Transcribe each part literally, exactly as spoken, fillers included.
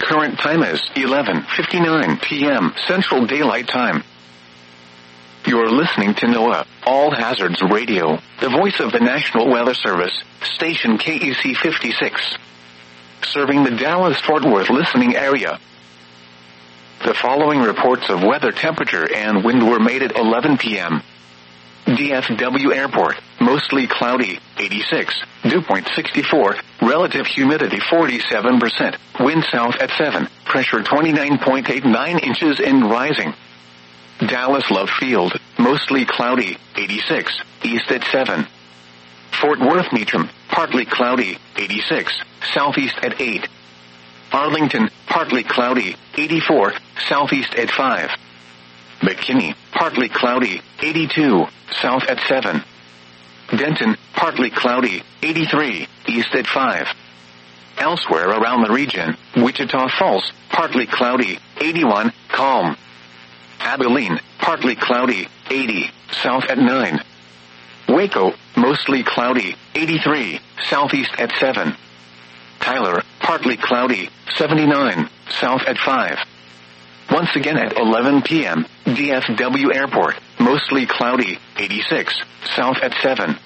current time is eleven fifty-nine p.m. Central Daylight Time. You're listening to NOAA, All Hazards Radio, the voice of the National Weather Service, station K E C fifty-six. Serving the Dallas-Fort Worth listening area. The following reports of weather temperature and wind were made at eleven p.m. D F W Airport, mostly cloudy, eighty-six, dew point sixty-four, relative humidity forty-seven percent, wind south at seven, pressure twenty-nine point eight nine inches and rising. Dallas Love Field, mostly cloudy, eighty-six, east at seven. Fort Worth Meacham, partly cloudy, eighty-six, southeast at eight. Arlington, partly cloudy, eighty-four, southeast at five. McKinney, partly cloudy, eighty-two, south at seven. Denton, partly cloudy, eighty-three, east at five. Elsewhere around the region, Wichita Falls, partly cloudy, eighty-one, calm. Abilene, partly cloudy, eighty, south at nine. Waco, mostly cloudy, eighty-three, southeast at seven. Tyler, partly cloudy, seventy-nine, south at five. Once again at eleven p.m., D F W Airport, mostly cloudy, eighty-six, south at seven.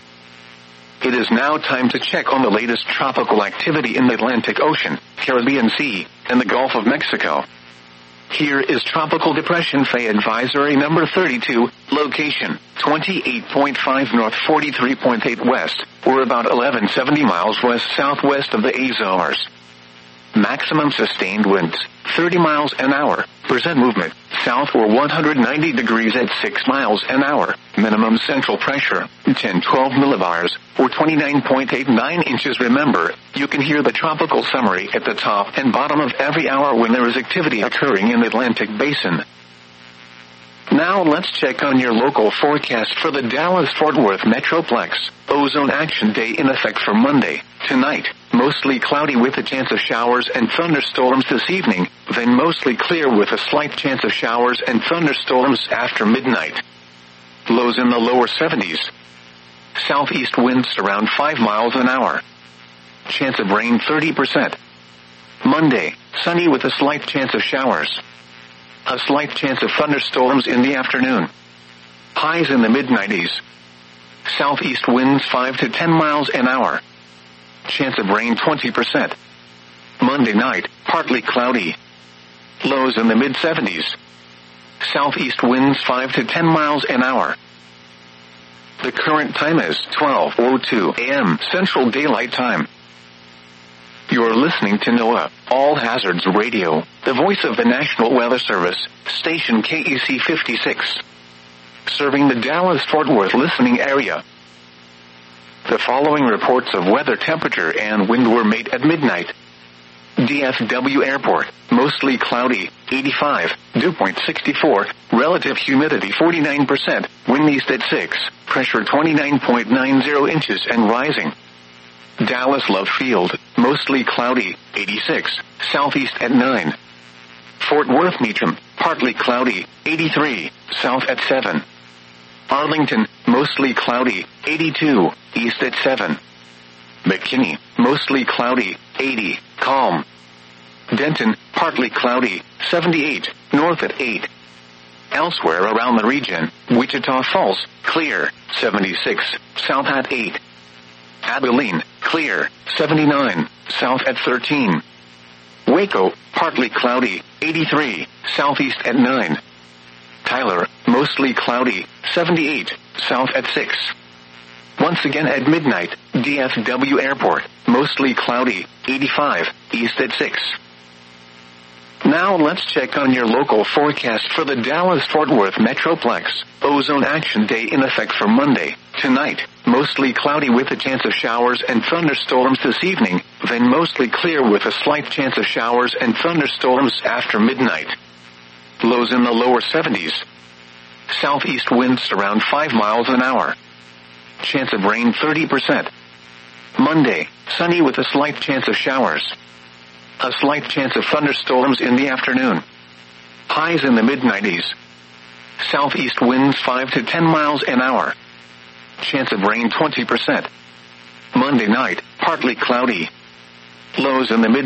It is now time to check on the latest tropical activity in the Atlantic Ocean, Caribbean Sea, and the Gulf of Mexico. Here is Tropical Depression Faye Advisory number thirty-two, location, twenty-eight point five north, forty-three point eight west, or about eleven seventy miles west-southwest of the Azores. Maximum sustained winds, thirty miles an hour, percent movement, south or one hundred ninety degrees at six miles an hour, minimum central pressure, ten twelve millibars, or twenty-nine point eight nine inches. Remember, you can hear the tropical summary at the top and bottom of every hour when there is activity occurring in the Atlantic Basin. Now let's check on your local forecast for the Dallas-Fort Worth Metroplex. Ozone Action Day in effect for Monday. Tonight, mostly cloudy with a chance of showers and thunderstorms this evening, then mostly clear with a slight chance of showers and thunderstorms after midnight. Lows in the lower seventies. Southeast winds around five miles an hour. Chance of rain thirty percent. Monday, sunny with a slight chance of showers. A slight chance of thunderstorms in the afternoon. Highs in the mid nineties. Southeast winds five to ten miles an hour. Chance of rain twenty percent. Monday night, partly cloudy. Lows in the mid seventies. Southeast winds five to ten miles an hour. The current time is twelve oh two a.m. Central Daylight Time. You're listening to NOAA, All Hazards Radio, the voice of the National Weather Service, station K E C fifty-six. Serving the Dallas-Fort Worth listening area. The following reports of weather temperature and wind were made at midnight. D F W Airport, mostly cloudy, eighty-five, dew point sixty-four, relative humidity forty-nine percent, wind east at six, pressure twenty-nine point nine zero inches and rising. Dallas Love Field, mostly cloudy, eighty-six, southeast at nine. Fort Worth Meacham, partly cloudy, eighty-three, south at seven. Arlington, mostly cloudy, eighty-two, east at seven. McKinney, mostly cloudy, eighty, calm. Denton, partly cloudy, seventy-eight, north at eight. Elsewhere around the region, Wichita Falls, clear, seventy-six, south at eight. Abilene, clear, seventy-nine, south at thirteen. Waco, partly cloudy, eighty-three, southeast at nine. Tyler, mostly cloudy, seventy-eight, south at six. Once again at midnight, D F W Airport, mostly cloudy, eighty-five, east at six. Now let's check on your local forecast for the Dallas-Fort Worth Metroplex. Ozone Action Day in effect for Monday. Tonight, mostly cloudy with a chance of showers and thunderstorms this evening, then mostly clear with a slight chance of showers and thunderstorms after midnight. Lows in the lower seventies. Southeast winds around five miles an hour. Chance of rain thirty percent. Monday, sunny with a slight chance of showers. A slight chance of thunderstorms in the afternoon. Highs in the mid nineties. Southeast winds five to ten miles an hour. Chance of rain twenty percent. Monday night, partly cloudy. Lows in the mid